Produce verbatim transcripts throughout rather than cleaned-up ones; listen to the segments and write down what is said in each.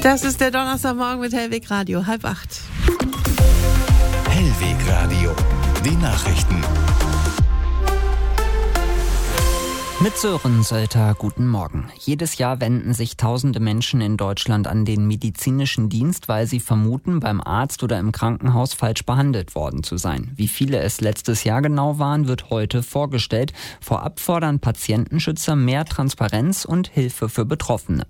Das ist der Donnerstagmorgen mit Hellweg Radio, halb acht. Hellweg Radio, die Nachrichten. Mit Sören Sölter, guten Morgen. Jedes Jahr wenden sich tausende Menschen in Deutschland an den medizinischen Dienst, weil sie vermuten, beim Arzt oder im Krankenhaus falsch behandelt worden zu sein. Wie viele es letztes Jahr genau waren, wird heute vorgestellt. Vorab fordern Patientenschützer mehr Transparenz und Hilfe für Betroffene.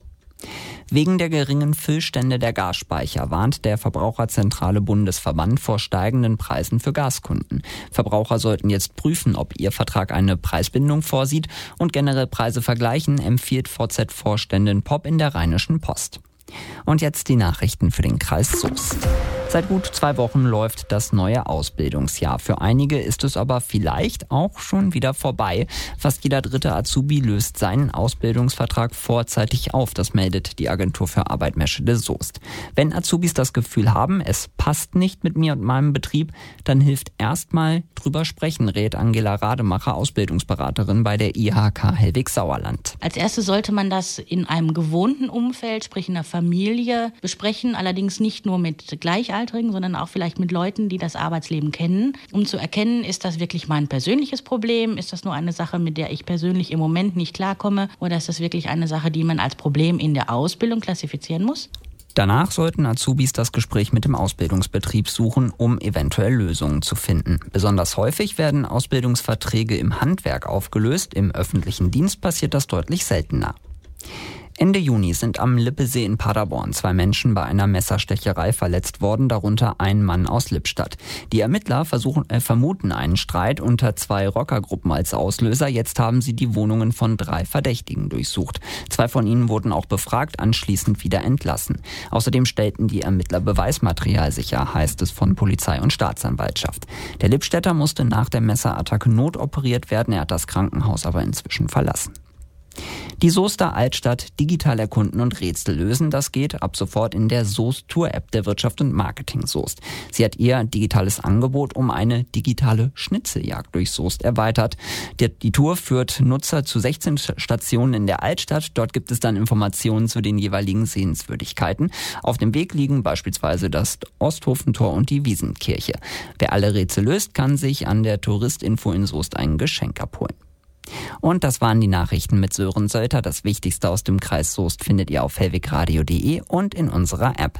Wegen der geringen Füllstände der Gasspeicher warnt der Verbraucherzentrale Bundesverband vor steigenden Preisen für Gaskunden. Verbraucher sollten jetzt prüfen, ob ihr Vertrag eine Preisbindung vorsieht und generell Preise vergleichen, empfiehlt V Z-Vorständin Popp in der Rheinischen Post. Und jetzt die Nachrichten für den Kreis Soest. Seit gut zwei Wochen läuft das neue Ausbildungsjahr. Für einige ist es aber vielleicht auch schon wieder vorbei. Fast jeder dritte Azubi löst seinen Ausbildungsvertrag vorzeitig auf. Das meldet die Agentur für Arbeit Meschede Soest. Wenn Azubis das Gefühl haben, es passt nicht mit mir und meinem Betrieb, dann hilft erstmal drüber sprechen, rät Angela Rademacher, Ausbildungsberaterin bei der I H K Hellwig-Sauerland. Als erstes sollte man das in einem gewohnten Umfeld, sprich in der Familie, besprechen. Allerdings nicht nur mit Gleichaltrigen, sondern auch vielleicht mit Leuten, die das Arbeitsleben kennen, um zu erkennen, ist das wirklich mein persönliches Problem? Ist das nur eine Sache, mit der ich persönlich im Moment nicht klarkomme? Oder ist das wirklich eine Sache, die man als Problem in der Ausbildung klassifizieren muss? Danach sollten Azubis das Gespräch mit dem Ausbildungsbetrieb suchen, um eventuell Lösungen zu finden. Besonders häufig werden Ausbildungsverträge im Handwerk aufgelöst. Im öffentlichen Dienst passiert das deutlich seltener. Ende Juni sind am Lippesee in Paderborn zwei Menschen bei einer Messerstecherei verletzt worden, darunter ein Mann aus Lippstadt. Die Ermittler versuchen, äh, vermuten einen Streit unter zwei Rockergruppen als Auslöser. Jetzt haben sie die Wohnungen von drei Verdächtigen durchsucht. Zwei von ihnen wurden auch befragt, anschließend wieder entlassen. Außerdem stellten die Ermittler Beweismaterial sicher, heißt es von Polizei und Staatsanwaltschaft. Der Lippstädter musste nach der Messerattacke notoperiert werden, er hat das Krankenhaus aber inzwischen verlassen. Die Soester Altstadt digital erkunden und Rätsel lösen, das geht ab sofort in der Soest Tour App der Wirtschaft und Marketing Soest. Sie hat ihr digitales Angebot um eine digitale Schnitzeljagd durch Soest erweitert. Die, die Tour führt Nutzer zu sechzehn Stationen in der Altstadt. Dort gibt es dann Informationen zu den jeweiligen Sehenswürdigkeiten. Auf dem Weg liegen beispielsweise das Osthofentor und die Wiesenkirche. Wer alle Rätsel löst, kann sich an der Touristinfo in Soest ein Geschenk abholen. Und das waren die Nachrichten mit Sören Sölter. Das Wichtigste aus dem Kreis Soest findet ihr auf hellwegradio punkt de und in unserer App.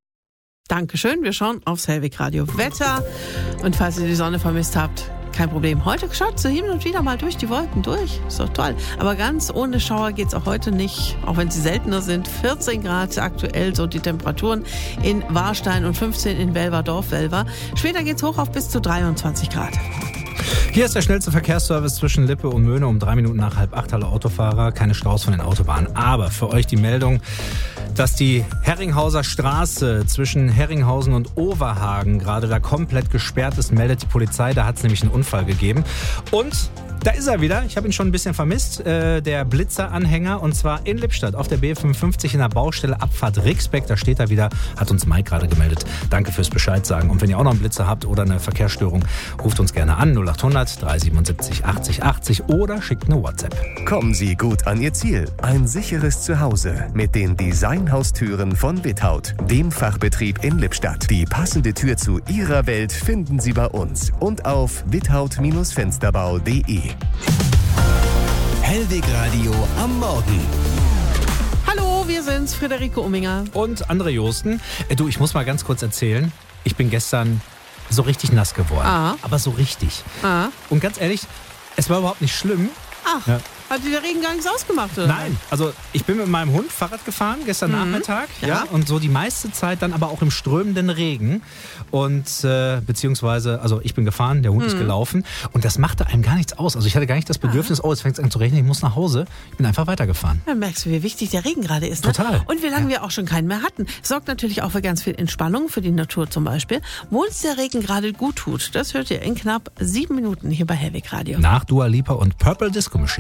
Dankeschön, wir schauen aufs Hellweg Radio Wetter. Und falls ihr die Sonne vermisst habt, kein Problem. Heute schaut so hin und wieder mal durch die Wolken durch. Ist doch toll. Aber ganz ohne Schauer geht's auch heute nicht, auch wenn sie seltener sind. vierzehn Grad aktuell so die Temperaturen in Warstein und fünfzehn in Welver-Dorf-Welver. Später geht's hoch auf bis zu dreiundzwanzig Grad. Hier ist der schnellste Verkehrsservice zwischen Lippe und Möhne um drei Minuten nach halb acht. Alle Autofahrer, keine Staus von den Autobahnen. Aber für euch die Meldung, dass die Herringhauser Straße zwischen Herringhausen und Overhagen gerade da komplett gesperrt ist, meldet die Polizei. Da hat es nämlich einen Unfall gegeben. Und da ist er wieder. Ich habe ihn schon ein bisschen vermisst. Äh, der Blitzer-Anhänger. Und zwar in Lippstadt auf der B fünfundfünfzig in der Baustelle Abfahrt Rixbeck. Da steht er wieder. Hat uns Mike gerade gemeldet. Danke fürs Bescheid sagen. Und wenn ihr auch noch einen Blitzer habt oder eine Verkehrsstörung, ruft uns gerne an. null acht hundert drei siebenundsiebzig achtzig achtzig oder schickt eine WhatsApp. Kommen Sie gut an Ihr Ziel. Ein sicheres Zuhause mit den Designhaustüren von Without, dem Fachbetrieb in Lippstadt. Die passende Tür zu Ihrer Welt finden Sie bei uns und auf without Fensterbau punkt de. Hellweg Radio am Morgen. Hallo, wir sind's, Friederike Umminger. Und André Josten. Äh, du, ich muss mal ganz kurz erzählen. Ich bin gestern so richtig nass geworden. Ah. Aber so richtig. Ah. Und ganz ehrlich, es war überhaupt nicht schlimm. Ach, ja. Hat dir der Regen gar nichts ausgemacht, oder? Nein, also ich bin mit meinem Hund Fahrrad gefahren gestern mhm. Nachmittag. Ja. ja. Und so die meiste Zeit dann aber auch im strömenden Regen. Und äh, beziehungsweise, also ich bin gefahren, der Hund mhm. ist gelaufen. Und das machte einem gar nichts aus. Also ich hatte gar nicht das Bedürfnis, ja. oh, jetzt fängt es an zu regnen, ich muss nach Hause. Ich bin einfach weitergefahren. Dann merkst du, wie wichtig der Regen gerade ist. Ne? Total. Und wie lange ja. wir auch schon keinen mehr hatten. Sorgt natürlich auch für ganz viel Entspannung, für die Natur zum Beispiel. Wo uns der Regen gerade gut tut, das hört ihr in knapp sieben Minuten hier bei Hellweg Radio. Nach Dua Lipa und Purple Disco Machine.